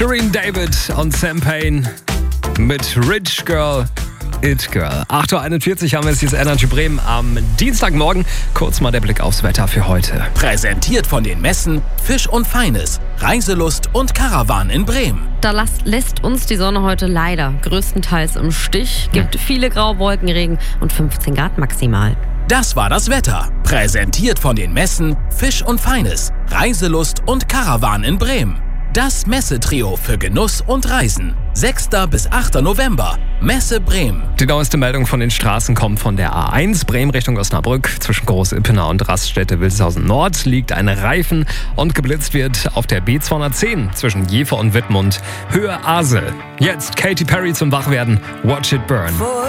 Shireen David und Sam Payne mit Rich Girl, It Girl. 8.41 Uhr haben wir es jetzt Energy Bremen am Dienstagmorgen. Kurz mal der Blick aufs Wetter für heute. Präsentiert von den Messen Fisch und Feines, Reiselust und Caravan in Bremen. Da lässt uns die Sonne heute leider größtenteils im Stich. Gibt viele graue Wolkenregen und 15 Grad maximal. Das war das Wetter. Präsentiert von den Messen Fisch und Feines, Reiselust und Caravan in Bremen. Das Messetrio für Genuss und Reisen. 6. bis 8. November. Messe Bremen. Die neueste Meldung von den Straßen kommt von der A1 Bremen Richtung Osnabrück. Zwischen Groß-Ippenau und Raststätte Wilhelmshausen Nord liegt ein Reifen und geblitzt wird auf der B210 zwischen Jever und Wittmund. Höhe Asel. Jetzt Katy Perry zum Wachwerden. Watch It Burn.